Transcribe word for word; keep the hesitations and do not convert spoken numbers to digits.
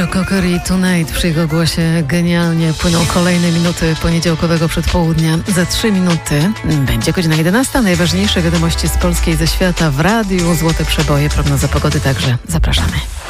Joe Cocker i Tonight. Przy jego głosie genialnie płyną kolejne minuty poniedziałkowego przedpołudnia. Za trzy minuty będzie godzina jedenasta. Najważniejsze wiadomości z Polski i ze świata w radiu. Złote przeboje, prognoza pogody także. Zapraszamy.